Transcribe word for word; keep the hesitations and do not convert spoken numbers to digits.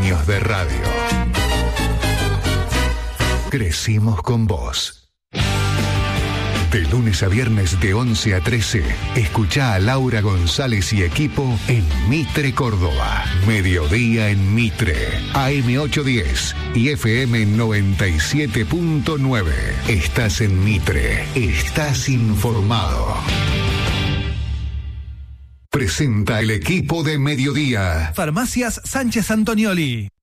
años de radio. Crecimos con vos. De lunes a viernes de once a trece, escuchá a Laura González y equipo en Mitre Córdoba. Mediodía en Mitre, A M ochocientos diez y F M noventa y siete punto nueve. Estás en Mitre, estás informado. Presenta el equipo de Mediodía. Farmacias Sánchez Antonioli.